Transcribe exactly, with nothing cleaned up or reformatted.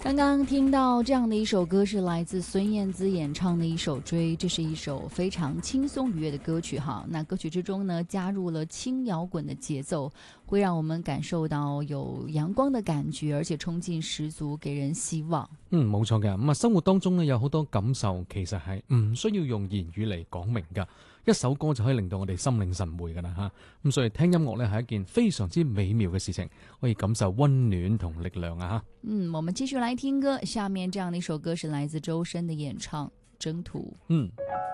刚刚听到这样的一首歌是来自孙燕姿演唱的一首《追》，这是一首非常轻松愉悦的歌曲哈。那歌曲之中呢，加入了轻摇滚的節奏，會讓我們感受到有陽光的感覺，而且衝勁十足，給人希望。 嗯，冇錯嘅。咁啊，生活當中呢，有好多感受，其實係唔需要用言語嚟講明噶。一首歌就可以令到我哋心領神會噶啦吓。咁所以聽音樂呢，係一件非常之美妙嘅事情，可以感受溫暖同力量啊吓。 嗯，我們繼續來聽歌，下面這樣的一首歌是來自周深的演唱《征途》。 嗯。